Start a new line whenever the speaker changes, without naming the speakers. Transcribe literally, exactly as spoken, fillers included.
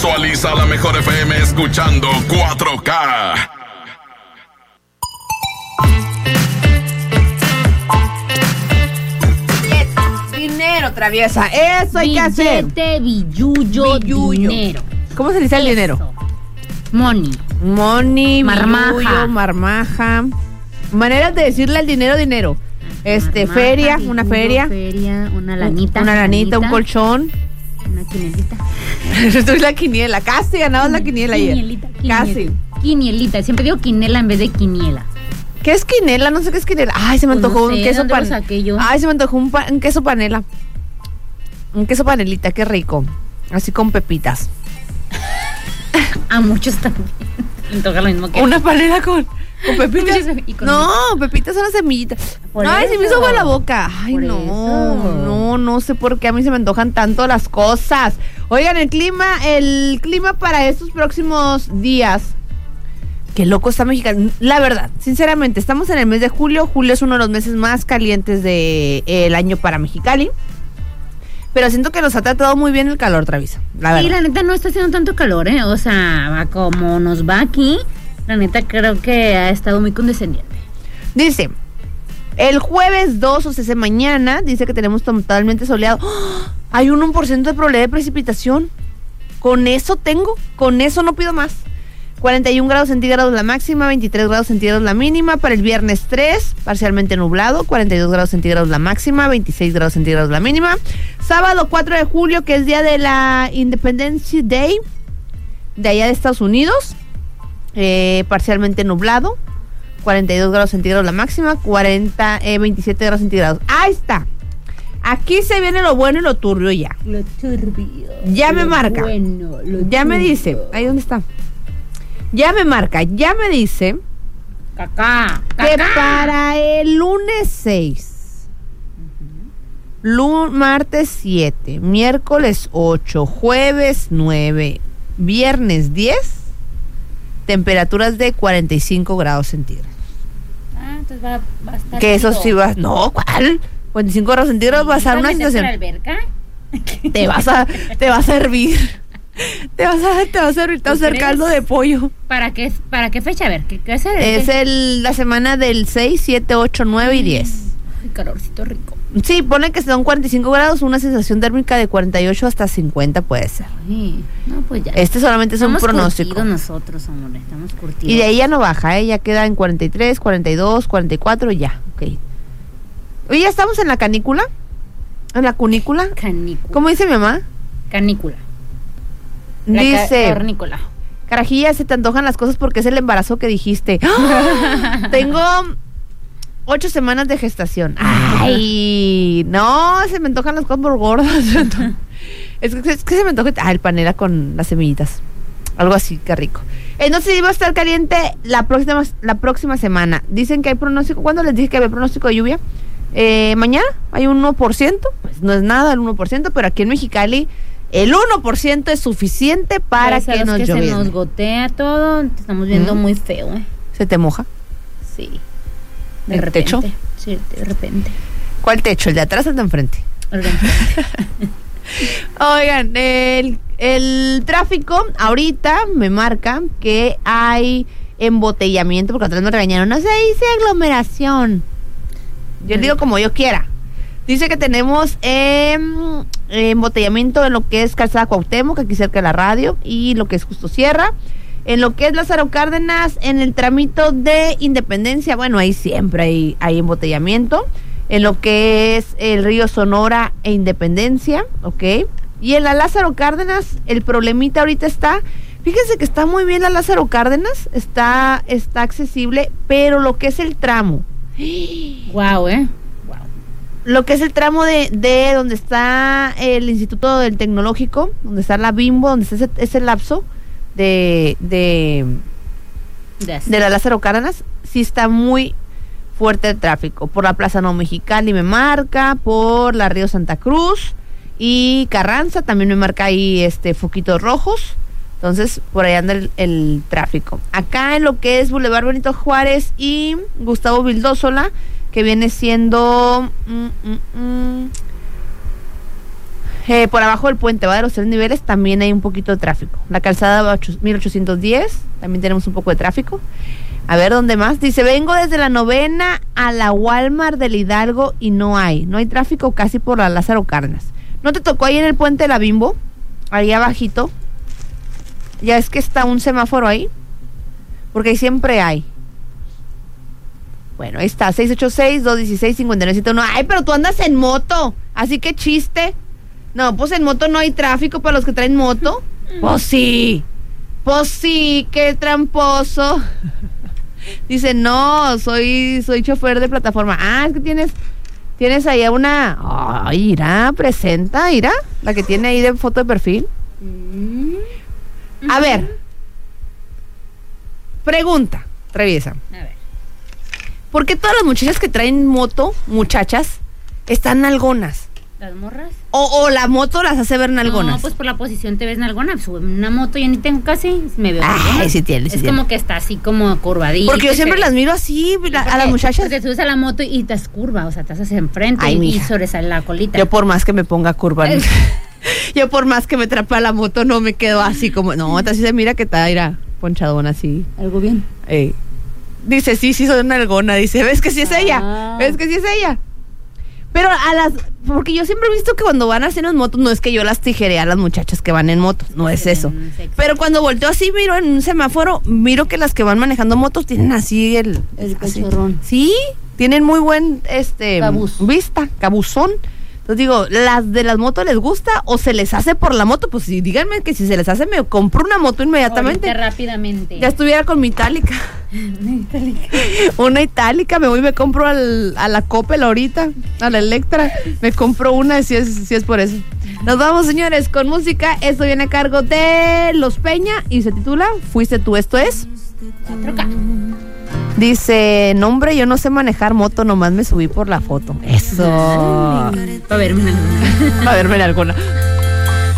Visualiza la mejor F M escuchando cuatro K.
Dinero, traviesa. Eso hay que hacer.
Billete, billuyo,
Billullo.
dinero.
¿Cómo se dice el
Eso.
dinero?
Money.
Money,
Marmaja.
billullo, marmaja. Maneras de decirle al dinero, dinero. Este,
Marmaja,
feria,
billullo,
una feria.
feria, una lanita.
Una lanita, un colchón.
Una quinielita.
Esto es la quiniela. Casi ganabas la quiniela ayer.
Quinielita, quiniela.
Casi.
Quinielita. Siempre digo quinela en vez de quiniela.
¿Qué es quinela? No sé qué es quinela. Ay, se me
Pues
antojó
no sé,
un queso
¿dónde lo
pan.
saqué yo?
Ay, se me antojó un, pa- un queso panela. Un queso panelita, qué rico. Así con pepitas.
A muchos también. Antoja lo mismo que
Una panela con, con pepitas.
Y con-
No, pepitas son las semillitas.
Por
Ay, se me hizo
eso.
agua la boca. Ay,
Por
no,
eso.
no, no sé por qué a mí se me antojan tanto las cosas. Oigan, el clima, el clima para estos próximos días. Qué loco está México. La verdad, sinceramente, estamos en el mes de julio. Julio es uno de los meses más calientes del año para Mexicali. Pero siento que nos ha tratado muy bien el calor, Travisa. La verdad.
Sí, la neta no está haciendo tanto calor, ¿eh? O sea, va como nos va aquí, la neta creo que ha estado muy condescendiente.
Dice, el jueves dos, o sea, mañana, dice que tenemos totalmente soleado. ¡Oh! Hay un uno por ciento de probabilidad de precipitación. Con eso tengo, con eso no pido más. cuarenta y un grados centígrados la máxima, veintitrés grados centígrados la mínima. Para el viernes tres, parcialmente nublado, cuarenta y dos grados centígrados la máxima, veintiséis grados centígrados la mínima. Sábado cuatro de julio, que es día de la Independence Day, de allá de Estados Unidos, eh, parcialmente nublado, cuarenta y dos grados centígrados la máxima, cuarenta, eh, veintisiete grados centígrados. Ahí está. Aquí se viene lo bueno y lo turbio ya.
Lo turbio.
Ya me
lo
marca.
Bueno, lo
Ya me
turbio.
dice, ahí dónde está. Ya me marca, ya me dice
Cacá,
que
cacá.
para el lunes seis, lu- martes siete, miércoles ocho, jueves nueve, viernes diez, temperaturas de cuarenta y cinco grados centígrados.
Ah, entonces va, va a estar
Que eso
chido.
sí va, no, ¿cuál? cuarenta y cinco grados centígrados va a ser una
¿Vas a meterse
situación.
a la alberca?
Te vas a, te vas a hervir. Te vas a, te vas a hervir, te vas a hacer
crees?
caldo de pollo.
¿Para qué, ¿Para qué fecha? A ver, ¿qué, qué es el
Es el, la semana del seis, siete, ocho, nueve y diez.
Ay, calorcito rico.
Sí, pone que son cuarenta y cinco grados, una sensación térmica de cuarenta y ocho hasta cincuenta puede ser.
Ay, no, pues ya.
Este solamente es un
Estamos
pronóstico.
curtidos nosotros, amor, estamos curtidos.
Y de ahí ya no baja, ¿eh? Ya queda en cuarenta y tres, cuarenta y dos, cuarenta y cuatro, ya, ok. Oye, ¿ya estamos en la canícula? ¿En la cunícula?
Canícula.
¿Cómo dice mi mamá?
Canícula. La
Dice,
ca- carnícola.
carajilla, se te antojan las cosas porque es el embarazo que dijiste. ¡Ah! Tengo ocho semanas de gestación. Ay, no, se me antojan las cosas por gordas. Es que, es que se me antoja, ah, el panela con las semillitas. Algo así, qué rico. Entonces iba a estar caliente la próxima, la próxima semana. Dicen que hay pronóstico. ¿Cuándo les dije que había pronóstico de lluvia? Eh, mañana hay un uno por ciento. Pues no es nada el uno por ciento, pero aquí en Mexicali el uno por ciento es suficiente para
Pues a
que
los
nos
que se
llueva.
nos gotea todo, te estamos viendo
¿Mm?
muy feo, ¿eh?
¿Se te moja?
Sí. De
¿El
repente.
techo?
Sí, de repente.
¿Cuál techo? ¿El de atrás o el de enfrente?
El de enfrente.
Oigan, el, el tráfico ahorita me marca que hay embotellamiento, porque atrás me regañaron, no se dice aglomeración. Yo digo como yo quiera. Dice que tenemos eh, embotellamiento en lo que es Calzada Cuauhtémoc, aquí cerca de la radio, y lo que es Justo Sierra. En lo que es Lázaro Cárdenas, en el tramito de Independencia, bueno, ahí siempre hay, hay embotellamiento. En lo que es el río Sonora e Independencia, ¿ok? Y en la Lázaro Cárdenas, el problemita ahorita está, fíjense que está muy bien la Lázaro Cárdenas, está, está accesible, pero lo que es el tramo,
Guau, ¿eh?
lo que es el tramo de, de donde está el Instituto del Tecnológico, donde está la Bimbo, donde está ese, ese lapso de, de,
Gracias.
de la Lázaro Cárdenas, sí está muy fuerte el tráfico. Por la Plaza Nuevo Mexicali me marca, por la Río Santa Cruz y Carranza también me marca ahí este foquitos rojos. Entonces, por ahí anda el, el tráfico. Acá en lo que es Boulevard Benito Juárez y Gustavo Vildósola, que viene siendo mm, mm, mm, Eh, por abajo del puente, va de los tres niveles, también hay un poquito de tráfico. La calzada mil ochocientos diez, también tenemos un poco de tráfico. A ver, ¿dónde más? Dice, vengo desde la novena a la Walmart del Hidalgo y no hay. No hay tráfico casi por la Lázaro Cárdenas. ¿No te tocó ahí en el puente de la Bimbo? Ahí abajito. Ya es que está un semáforo ahí. Porque ahí siempre hay. Bueno, ahí está, seis ocho seis, dos uno seis, cinco nueve siete uno. Ay, pero tú andas en moto. Así que chiste. No, pues en moto no hay tráfico para los que traen moto. Pues sí. Pues sí, qué tramposo. Dice, no, soy soy chofer de plataforma. Ah, es que tienes tienes ahí una... Ay, irá, presenta, irá. La que tiene ahí de foto de perfil. A ver. Pregunta, Treviesa.
A ver.
¿Por qué todas las muchachas que traen moto, muchachas, están nalgonas?
¿Las morras?
O, o la moto las hace ver nalgonas.
No, pues por la posición te ves nalgona. Sube una moto, yo ni tengo casi, me veo nalgona.
Ay, sí tiene, sí
Es
tiene.
como que está así como curvadita.
Porque yo siempre las miro así, la- a las muchachas.
Te subes a la moto y te has curva, o sea, te haces enfrente.
Ay,
y, y
mija.
sobresale la colita.
Yo por más que me ponga curva, no- yo por más que me trapa la moto, no me quedo así como... No, así se mira que está, mira, ponchadona así.
Algo bien.
Ey. Dice, sí, sí, soy una algona. Dice, ¿ves que sí es ella?
Ah.
¿Ves que sí es ella? Pero a las... Porque yo siempre he visto que cuando van así en las motos, no es que yo las tijeree a las muchachas que van en motos, no es eso.
Sexy.
Pero cuando volteo así, miro en un semáforo, miro que las que van manejando motos tienen así el...
El
así.
cachorrón.
Sí, tienen muy buen, este...
Cabuz.
Vista, cabuzón. Entonces digo, ¿las de las motos les gusta o se les hace por la moto? Pues sí, díganme que si se les hace, me compro una moto inmediatamente.
Ahorita rápidamente.
Ya estuviera con mi itálica. Una itálica, me voy y me compro al, a la Coppel ahorita, a la Electra. Me compro una si es, si es por eso. Nos vamos, señores, con música. Esto viene a cargo de Los Peña y se titula Fuiste tú, esto es.
cuatro K.
Dice, no hombre, yo no sé manejar moto, nomás me subí por la foto. Eso.
Para verme en alguna.
A verme en alguna.